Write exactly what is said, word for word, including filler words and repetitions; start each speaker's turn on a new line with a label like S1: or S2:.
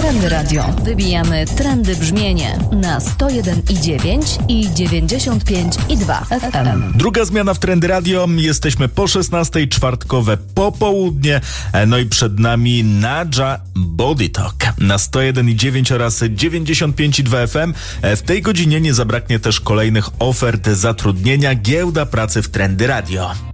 S1: Trendy Radio. Wybijamy trendy brzmienie na sto jeden i dziewięć i dziewięćdziesiąt pięć i dwa F M.
S2: Druga zmiana w Trendy Radio. Jesteśmy po szesnastej, czwartkowe popołudnie. No i przed nami Nadja Body Talk na sto jeden i dziewięć oraz dziewięćdziesiąt pięć i dwa F M. W tej godzinie nie zabraknie też kolejnych ofert zatrudnienia. Giełda pracy w Trendy Radio.